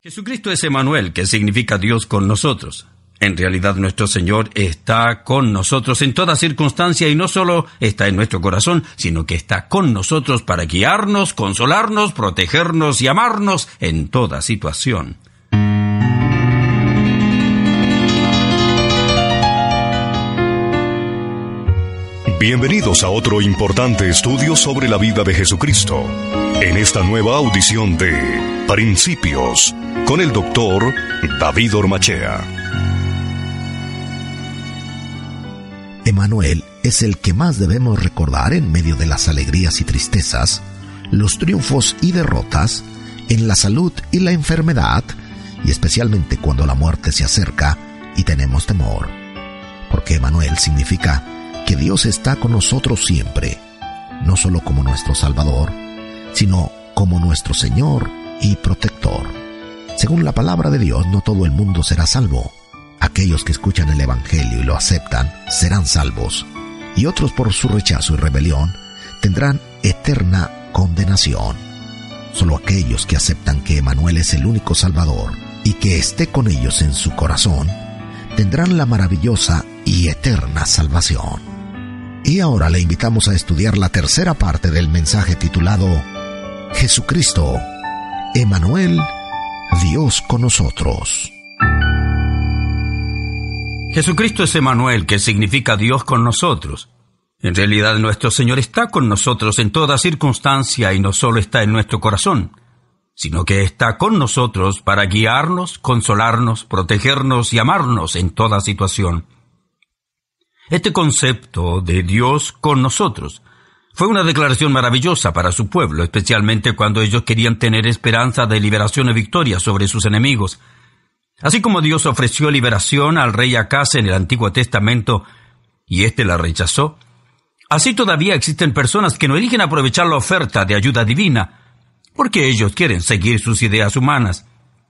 Jesucristo es Emmanuel, que significa Dios con nosotros. En realidad, nuestro Señor está con nosotros en toda circunstancia y no solo está en nuestro corazón, sino que está con nosotros para guiarnos, consolarnos, protegernos y amarnos en toda situación. Bienvenidos a otro importante estudio sobre la vida de Jesucristo. En esta nueva audición de Principios, con el doctor David Ormachea. Emmanuel es el que más debemos recordar en medio de las alegrías y tristezas, los triunfos y derrotas, en la salud y la enfermedad, y especialmente cuando la muerte se acerca y tenemos temor. Porque Emmanuel significa que Dios está con nosotros siempre, no solo como nuestro Salvador, sino como nuestro Señor y Protector. Según la palabra de Dios, no todo el mundo será salvo. Aquellos que escuchan el Evangelio y lo aceptan serán salvos, y otros por su rechazo y rebelión tendrán eterna condenación. Solo aquellos que aceptan que Emmanuel es el único Salvador y que esté con ellos en su corazón tendrán la maravillosa y eterna salvación. Y ahora le invitamos a estudiar la tercera parte del mensaje titulado Jesucristo, Emmanuel, Dios con nosotros. Jesucristo es Emmanuel, que significa Dios con nosotros. En realidad, nuestro Señor está con nosotros en toda circunstancia y no solo está en nuestro corazón, sino que está con nosotros para guiarnos, consolarnos, protegernos y amarnos en toda situación. Este concepto de Dios con nosotros fue una declaración maravillosa para su pueblo, especialmente cuando ellos querían tener esperanza de liberación y victoria sobre sus enemigos. Así como Dios ofreció liberación al rey Acaz en el Antiguo Testamento y éste la rechazó, así todavía existen personas que no eligen aprovechar la oferta de ayuda divina porque ellos quieren seguir sus ideas humanas.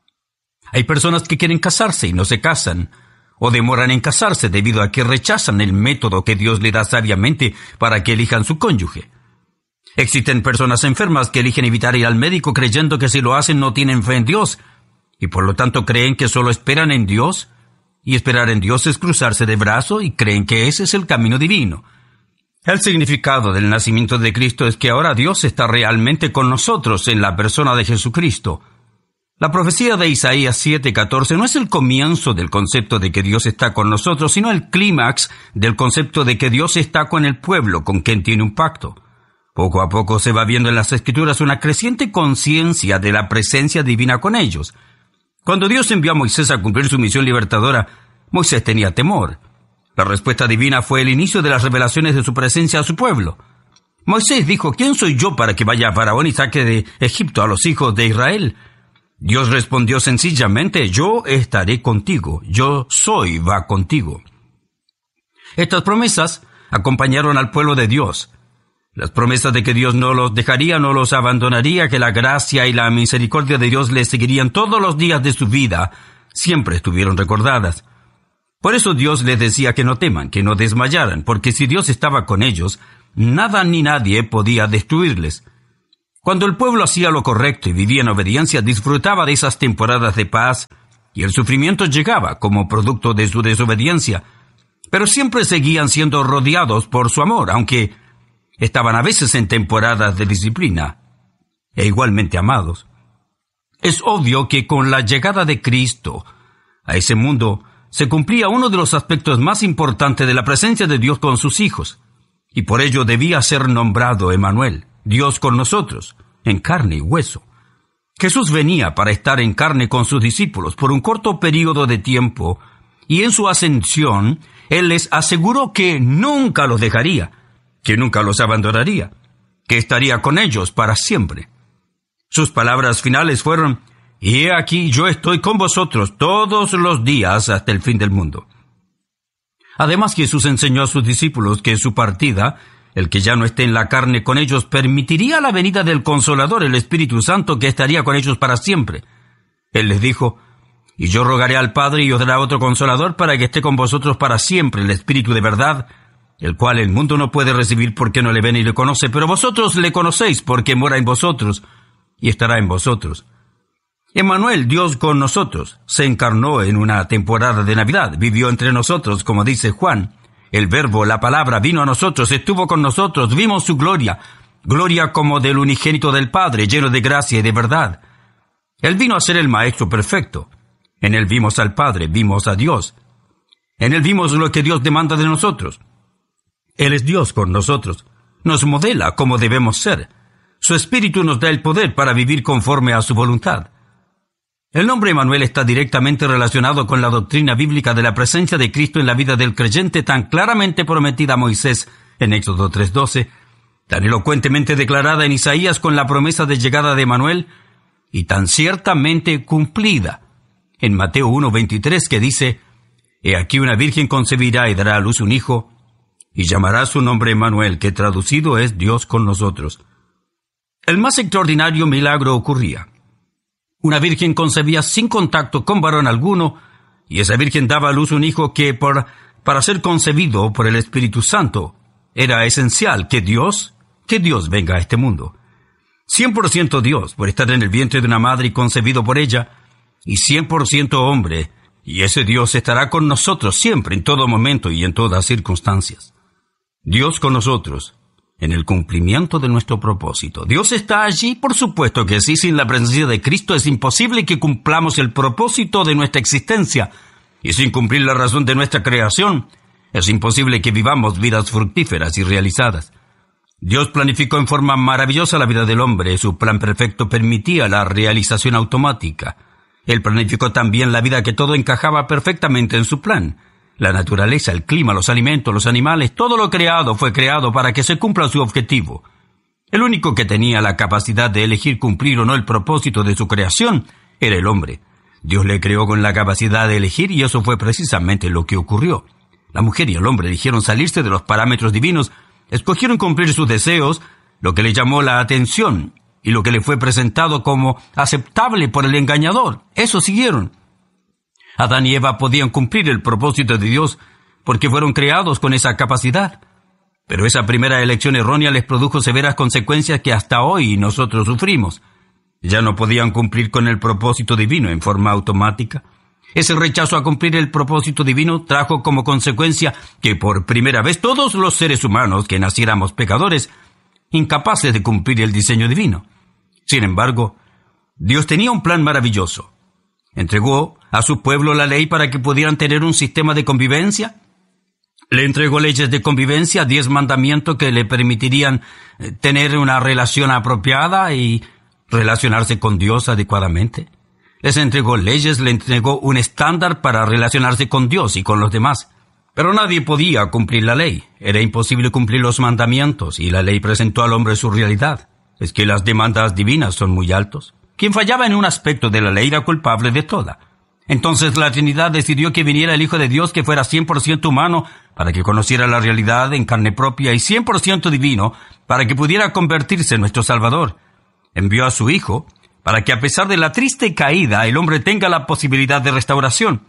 Hay personas que quieren casarse y no se casan, o demoran en casarse debido a que rechazan el método que Dios le da sabiamente para que elijan su cónyuge. Existen personas enfermas que eligen evitar ir al médico creyendo que si lo hacen no tienen fe en Dios, y por lo tanto creen que solo esperan en Dios, y esperar en Dios es cruzarse de brazo y creen que ese es el camino divino. El significado del nacimiento de Cristo es que ahora Dios está realmente con nosotros en la persona de Jesucristo. La profecía de Isaías 7:14 no es el comienzo del concepto de que Dios está con nosotros, sino el clímax del concepto de que Dios está con el pueblo con quien tiene un pacto. Poco a poco se va viendo en las Escrituras una creciente conciencia de la presencia divina con ellos. Cuando Dios envió a Moisés a cumplir su misión libertadora, Moisés tenía temor. La respuesta divina fue el inicio de las revelaciones de su presencia a su pueblo. Moisés dijo: ¿Quién soy yo para que vaya a Faraón y saque de Egipto a los hijos de Israel? Dios respondió sencillamente: yo estaré contigo, yo soy, va contigo. Estas promesas acompañaron al pueblo de Dios. Las promesas de que Dios no los dejaría, no los abandonaría, que la gracia y la misericordia de Dios les seguirían todos los días de su vida, siempre estuvieron recordadas. Por eso Dios les decía que no teman, que no desmayaran, porque si Dios estaba con ellos, nada ni nadie podía destruirles. Cuando el pueblo hacía lo correcto y vivía en obediencia, disfrutaba de esas temporadas de paz, y el sufrimiento llegaba como producto de su desobediencia. Pero siempre seguían siendo rodeados por su amor, aunque estaban a veces en temporadas de disciplina, e igualmente amados. Es obvio que con la llegada de Cristo a ese mundo se cumplía uno de los aspectos más importantes de la presencia de Dios con sus hijos, y por ello debía ser nombrado Emmanuel, Dios con nosotros, en carne y hueso. Jesús venía para estar en carne con sus discípulos por un corto período de tiempo, y en su ascensión, Él les aseguró que nunca los dejaría, que nunca los abandonaría, que estaría con ellos para siempre. Sus palabras finales fueron: «Y he aquí, yo estoy con vosotros todos los días hasta el fin del mundo». Además, Jesús enseñó a sus discípulos que su partida, el que ya no esté en la carne con ellos, permitiría la venida del Consolador, el Espíritu Santo, que estaría con ellos para siempre. Él les dijo: «Y yo rogaré al Padre y os dará otro Consolador para que esté con vosotros para siempre, el Espíritu de verdad, el cual el mundo no puede recibir porque no le ve ni le conoce, pero vosotros le conocéis porque mora en vosotros y estará en vosotros. Emmanuel, Dios con nosotros, se encarnó en una temporada de Navidad, vivió entre nosotros, como dice Juan. El Verbo, la palabra, vino a nosotros, estuvo con nosotros, vimos su gloria, gloria como del unigénito del Padre, lleno de gracia y de verdad. Él vino a ser el Maestro perfecto. En Él vimos al Padre, vimos a Dios. En Él vimos lo que Dios demanda de nosotros. Él es Dios con nosotros. Nos modela cómo debemos ser. Su Espíritu nos da el poder para vivir conforme a su voluntad. El nombre Emmanuel está directamente relacionado con la doctrina bíblica de la presencia de Cristo en la vida del creyente tan claramente prometida a Moisés en Éxodo 3:12, tan elocuentemente declarada en Isaías con la promesa de llegada de Emmanuel y tan ciertamente cumplida en Mateo 1:23, que dice: «He aquí una virgen concebirá y dará a luz un hijo, y llamará su nombre Emmanuel», que traducido es Dios con nosotros. El más extraordinario milagro ocurría. Una virgen concebía sin contacto con varón alguno, y esa virgen daba a luz un hijo que, para ser concebido por el Espíritu Santo, era esencial que Dios venga a este mundo. 100% Dios, por estar en el vientre de una madre y concebido por ella, y 100% hombre, y ese Dios estará con nosotros siempre, en todo momento y en todas circunstancias. Dios con nosotros, en el cumplimiento de nuestro propósito. ¿Dios está allí? Por supuesto que sí. Sin la presencia de Cristo es imposible que cumplamos el propósito de nuestra existencia. Y sin cumplir la razón de nuestra creación, es imposible que vivamos vidas fructíferas y realizadas. Dios planificó en forma maravillosa la vida del hombre. Su plan perfecto permitía la realización automática. Él planificó también la vida que todo encajaba perfectamente en su plan. La naturaleza, el clima, los alimentos, los animales, todo lo creado fue creado para que se cumpla su objetivo. El único que tenía la capacidad de elegir cumplir o no el propósito de su creación era el hombre. Dios le creó con la capacidad de elegir y eso fue precisamente lo que ocurrió. La mujer y el hombre eligieron salirse de los parámetros divinos, escogieron cumplir sus deseos, lo que le llamó la atención y lo que le fue presentado como aceptable por el engañador. Eso siguieron. Adán y Eva podían cumplir el propósito de Dios porque fueron creados con esa capacidad. Pero esa primera elección errónea les produjo severas consecuencias que hasta hoy nosotros sufrimos. Ya no podían cumplir con el propósito divino en forma automática. Ese rechazo a cumplir el propósito divino trajo como consecuencia que por primera vez todos los seres humanos que naciéramos pecadores, incapaces de cumplir el diseño divino. Sin embargo, Dios tenía un plan maravilloso. Entregó a su pueblo la ley para que pudieran tener un sistema de convivencia. Le entregó leyes de convivencia, 10 mandamientos que le permitirían tener una relación apropiada y relacionarse con Dios adecuadamente. Les entregó leyes, le entregó un estándar para relacionarse con Dios y con los demás. Pero nadie podía cumplir la ley. Era imposible cumplir los mandamientos y la ley presentó al hombre su realidad. Es que las demandas divinas son muy altos. Quien fallaba en un aspecto de la ley era culpable de toda. Entonces la Trinidad decidió que viniera el Hijo de Dios que fuera 100% humano para que conociera la realidad en carne propia y 100% divino para que pudiera convertirse en nuestro Salvador. Envió a su Hijo para que a pesar de la triste caída el hombre tenga la posibilidad de restauración.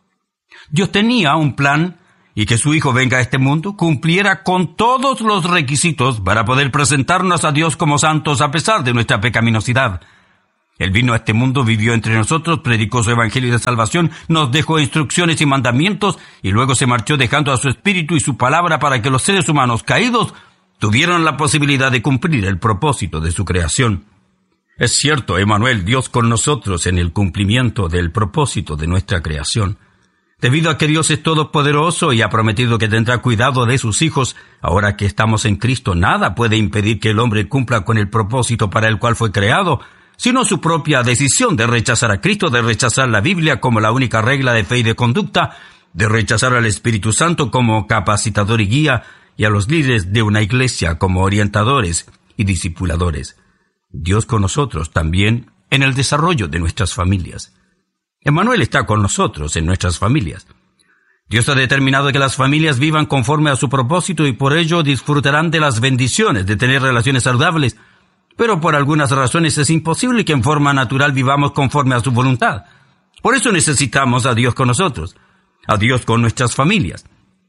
Dios tenía un plan y que su Hijo venga a este mundo, cumpliera con todos los requisitos para poder presentarnos a Dios como santos a pesar de nuestra pecaminosidad. Él vino a este mundo, vivió entre nosotros, predicó su evangelio de salvación, nos dejó instrucciones y mandamientos, y luego se marchó dejando a su espíritu y su palabra para que los seres humanos caídos tuvieran la posibilidad de cumplir el propósito de su creación. Es cierto, Emmanuel, Dios con nosotros en el cumplimiento del propósito de nuestra creación. Debido a que Dios es todopoderoso y ha prometido que tendrá cuidado de sus hijos, ahora que estamos en Cristo, nada puede impedir que el hombre cumpla con el propósito para el cual fue creado, sino su propia decisión de rechazar a Cristo, de rechazar la Biblia como la única regla de fe y de conducta, de rechazar al Espíritu Santo como capacitador y guía, y a los líderes de una iglesia como orientadores y discipuladores. Dios con nosotros también en el desarrollo de nuestras familias. Emmanuel está con nosotros en nuestras familias. Dios ha determinado que las familias vivan conforme a su propósito y por ello disfrutarán de las bendiciones de tener relaciones saludables, pero por algunas razones es imposible que en forma natural vivamos conforme a su voluntad. Por eso necesitamos a Dios con nosotros, a Dios con nuestras familias,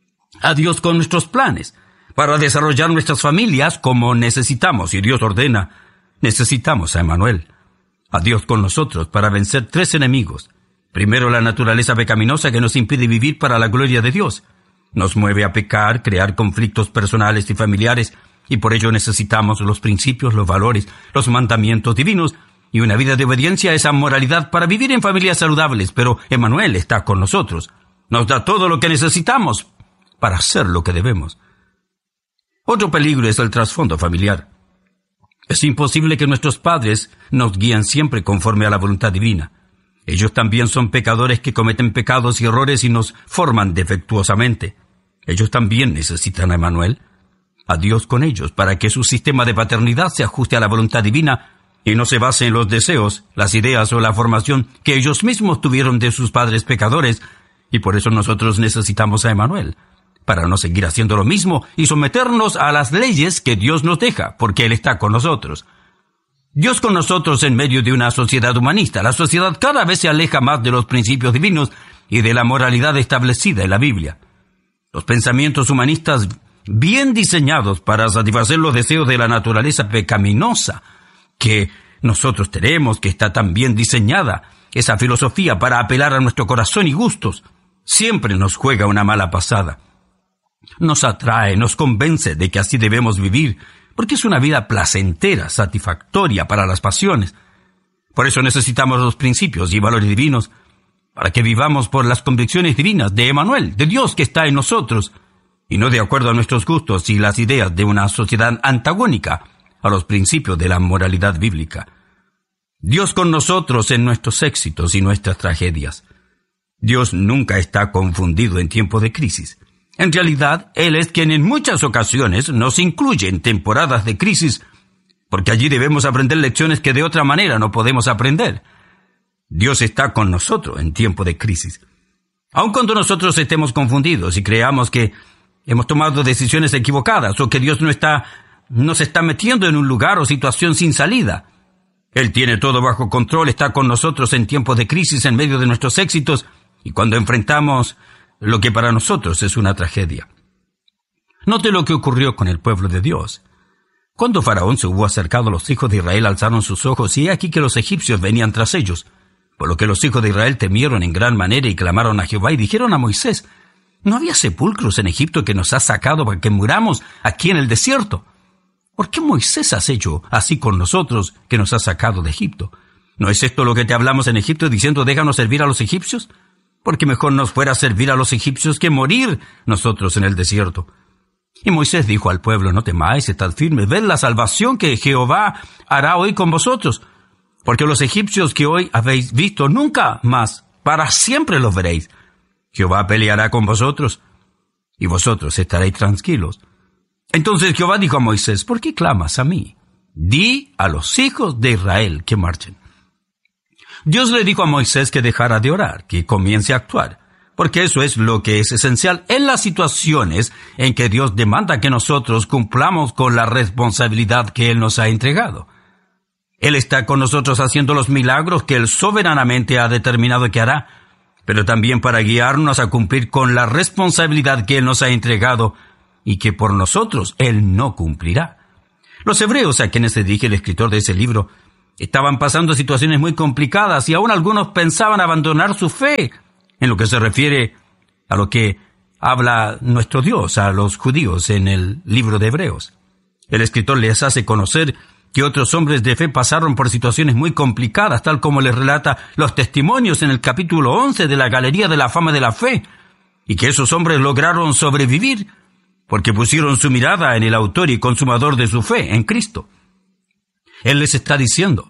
a Dios con nuestros planes. Para desarrollar nuestras familias como necesitamos, y Dios ordena, necesitamos a Emmanuel. a Dios con nosotros para vencer 3 enemigos. Primero, la naturaleza pecaminosa que nos impide vivir para la gloria de Dios. Nos mueve a pecar, crear conflictos personales y familiares, y por ello necesitamos los principios, los valores, los mandamientos divinos y una vida de obediencia a esa moralidad para vivir en familias saludables. Pero Emmanuel está con nosotros. Nos da todo lo que necesitamos para hacer lo que debemos. Otro peligro es el trasfondo familiar. Es imposible que nuestros padres nos guíen siempre conforme a la voluntad divina. Ellos también son pecadores que cometen pecados y errores y nos forman defectuosamente. Ellos también necesitan a Emmanuel, a Dios con ellos, para que su sistema de paternidad se ajuste a la voluntad divina y no se base en los deseos, las ideas o la formación que ellos mismos tuvieron de sus padres pecadores, y por eso nosotros necesitamos a Emmanuel, para no seguir haciendo lo mismo y someternos a las leyes que Dios nos deja, porque Él está con nosotros. Dios con nosotros en medio de una sociedad humanista. La sociedad cada vez se aleja más de los principios divinos y de la moralidad establecida en la Biblia. Los pensamientos humanistas bien diseñados para satisfacer los deseos de la naturaleza pecaminosa que nosotros tenemos, que está tan bien diseñada, esa filosofía para apelar a nuestro corazón y gustos, siempre nos juega una mala pasada. Nos atrae, nos convence de que así debemos vivir, porque es una vida placentera, satisfactoria para las pasiones. Por eso necesitamos los principios y valores divinos, para que vivamos por las convicciones divinas de Emmanuel, de Dios que está en nosotros, y no de acuerdo a nuestros gustos y las ideas de una sociedad antagónica a los principios de la moralidad bíblica. Dios con nosotros en nuestros éxitos y nuestras tragedias. Dios nunca está confundido en tiempo de crisis. En realidad, Él es quien en muchas ocasiones nos incluye en temporadas de crisis, porque allí debemos aprender lecciones que de otra manera no podemos aprender. Dios está con nosotros en tiempo de crisis. Aun cuando nosotros estemos confundidos y creamos que hemos tomado decisiones equivocadas o que Dios nos está metiendo en un lugar o situación sin salida, Él tiene todo bajo control, está con nosotros en tiempos de crisis en medio de nuestros éxitos y cuando enfrentamos lo que para nosotros es una tragedia. Note lo que ocurrió con el pueblo de Dios. Cuando Faraón se hubo acercado, los hijos de Israel alzaron sus ojos y he aquí que los egipcios venían tras ellos, por lo que los hijos de Israel temieron en gran manera y clamaron a Jehová y dijeron a Moisés: ¿no había sepulcros en Egipto que nos has sacado para que muramos aquí en el desierto? ¿Por qué Moisés has hecho así con nosotros que nos has sacado de Egipto? ¿No es esto lo que te hablamos en Egipto diciendo déjanos servir a los egipcios? Porque mejor nos fuera servir a los egipcios que morir nosotros en el desierto. Y Moisés dijo al pueblo: no temáis, estad firmes, ved la salvación que Jehová hará hoy con vosotros. Porque los egipcios que hoy habéis visto, nunca más, para siempre los veréis. Jehová peleará con vosotros, y vosotros estaréis tranquilos. Entonces Jehová dijo a Moisés: ¿por qué clamas a mí? Di a los hijos de Israel que marchen. Dios le dijo a Moisés que dejara de orar, que comience a actuar, porque eso es lo que es esencial en las situaciones en que Dios demanda que nosotros cumplamos con la responsabilidad que Él nos ha entregado. Él está con nosotros haciendo los milagros que Él soberanamente ha determinado que hará, pero también para guiarnos a cumplir con la responsabilidad que Él nos ha entregado y que por nosotros Él no cumplirá. Los hebreos, a quienes se dirige el escritor de ese libro, estaban pasando situaciones muy complicadas y aún algunos pensaban abandonar su fe en lo que se refiere a lo que habla nuestro Dios a los judíos en el libro de Hebreos. El escritor les hace conocer que otros hombres de fe pasaron por situaciones muy complicadas, tal como les relata los testimonios en el capítulo 11 de la Galería de la Fama de la Fe, y que esos hombres lograron sobrevivir porque pusieron su mirada en el autor y consumador de su fe, en Cristo. Él les está diciendo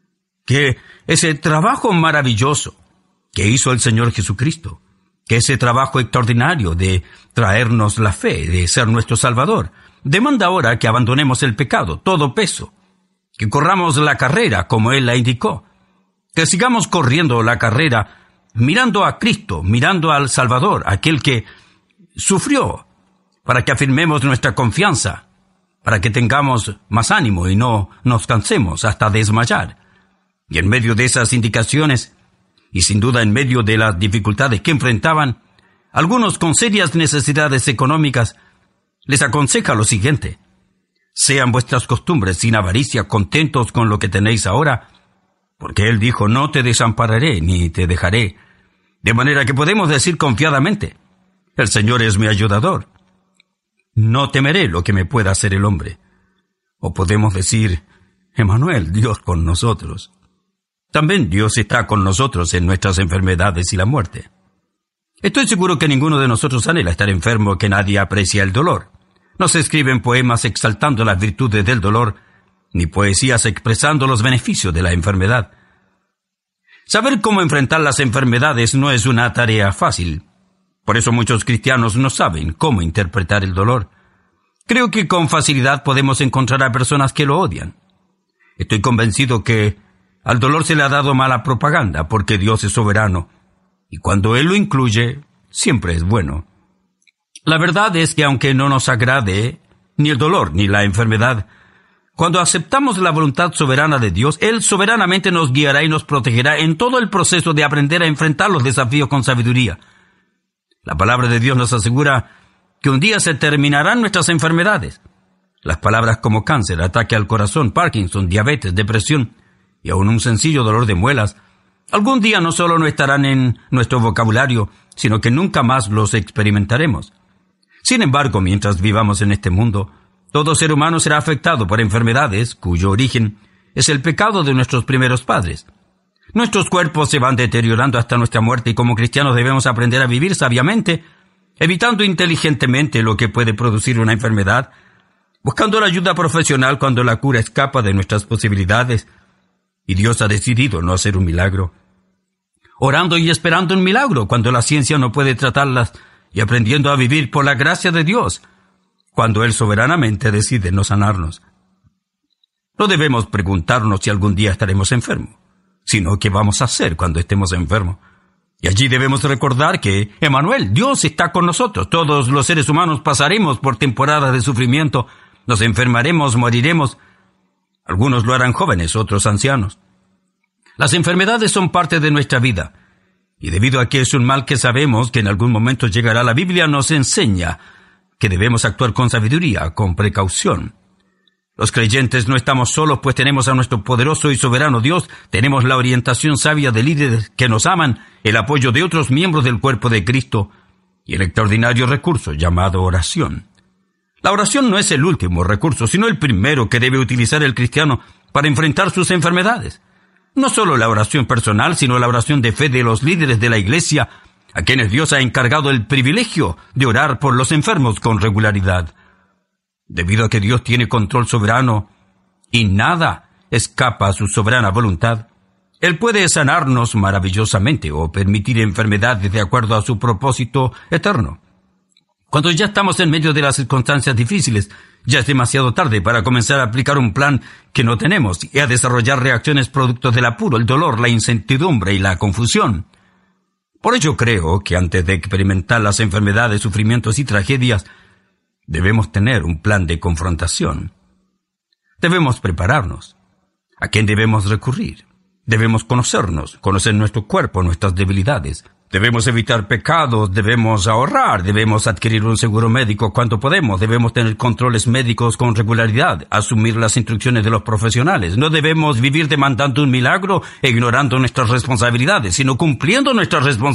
que ese trabajo maravilloso que hizo el Señor Jesucristo, que ese trabajo extraordinario de traernos la fe, de ser nuestro Salvador, demanda ahora que abandonemos el pecado, todo peso, que corramos la carrera como Él la indicó, que sigamos corriendo la carrera mirando a Cristo, mirando al Salvador, aquel que sufrió, para que afirmemos nuestra confianza, para que tengamos más ánimo y no nos cansemos hasta desmayar. Y en medio de esas indicaciones, y sin duda en medio de las dificultades que enfrentaban, algunos con serias necesidades económicas, les aconseja lo siguiente: sean vuestras costumbres sin avaricia, contentos con lo que tenéis ahora, Porque Él dijo, no te desampararé ni te dejaré. De manera que podemos decir confiadamente, el Señor es mi ayudador. No temeré lo que me pueda hacer el hombre. O podemos decir, Emmanuel, Dios con nosotros. También Dios está con nosotros en nuestras enfermedades y la muerte. Estoy seguro que ninguno de nosotros anhela estar enfermo, que nadie aprecia el dolor. No se escriben poemas exaltando las virtudes del dolor, ni poesías expresando los beneficios de la enfermedad. Saber cómo enfrentar las enfermedades no es una tarea fácil. Por eso muchos cristianos no saben cómo interpretar el dolor. Creo que con facilidad podemos encontrar a personas que lo odian. Estoy convencido que al dolor se le ha dado mala propaganda porque Dios es soberano, y cuando Él lo incluye, siempre es bueno. La verdad es que aunque no nos agrade ni el dolor ni la enfermedad, cuando aceptamos la voluntad soberana de Dios, Él soberanamente nos guiará y nos protegerá en todo el proceso de aprender a enfrentar los desafíos con sabiduría. La palabra de Dios nos asegura que un día se terminarán nuestras enfermedades. Las palabras como cáncer, ataque al corazón, Parkinson, diabetes, depresión y aún un sencillo dolor de muelas, algún día no solo no estarán en nuestro vocabulario, sino que nunca más los experimentaremos. Sin embargo, mientras vivamos en este mundo, todo ser humano será afectado por enfermedades cuyo origen es el pecado de nuestros primeros padres. Nuestros cuerpos se van deteriorando hasta nuestra muerte y como cristianos debemos aprender a vivir sabiamente, evitando inteligentemente lo que puede producir una enfermedad, buscando la ayuda profesional cuando la cura escapa de nuestras posibilidades y Dios ha decidido no hacer un milagro, orando y esperando un milagro cuando la ciencia no puede tratarlas y aprendiendo a vivir por la gracia de Dios cuando Él soberanamente decide no sanarnos. No debemos preguntarnos si algún día estaremos enfermos, sino qué vamos a hacer cuando estemos enfermos. Y allí debemos recordar que, Emmanuel, Dios está con nosotros. Todos los seres humanos pasaremos por temporadas de sufrimiento, nos enfermaremos, moriremos. Algunos lo harán jóvenes, otros ancianos. Las enfermedades son parte de nuestra vida, y debido a que es un mal que sabemos que en algún momento llegará, la Biblia nos enseña que debemos actuar con sabiduría, con precaución. Los creyentes no estamos solos, pues tenemos a nuestro poderoso y soberano Dios, tenemos la orientación sabia de líderes que nos aman, el apoyo de otros miembros del cuerpo de Cristo y el extraordinario recurso llamado oración. La oración no es el último recurso, sino el primero que debe utilizar el cristiano para enfrentar sus enfermedades. No solo la oración personal, sino la oración de fe de los líderes de la Iglesia, a quienes Dios ha encargado el privilegio de orar por los enfermos con regularidad. Debido a que Dios tiene control soberano y nada escapa a su soberana voluntad, Él puede sanarnos maravillosamente o permitir enfermedades de acuerdo a su propósito eterno. Cuando ya estamos en medio de las circunstancias difíciles, ya es demasiado tarde para comenzar a aplicar un plan que no tenemos y a desarrollar reacciones producto del apuro, el dolor, la incertidumbre y la confusión. Por ello creo que antes de experimentar las enfermedades, sufrimientos y tragedias, debemos tener un plan de confrontación. Debemos prepararnos. ¿A quién debemos recurrir? Debemos conocernos, conocer nuestro cuerpo, nuestras debilidades. Debemos evitar pecados, debemos ahorrar, debemos adquirir un seguro médico cuanto podemos, debemos tener controles médicos con regularidad, asumir las instrucciones de los profesionales. No debemos vivir demandando un milagro e ignorando nuestras responsabilidades, sino cumpliendo nuestras responsabilidades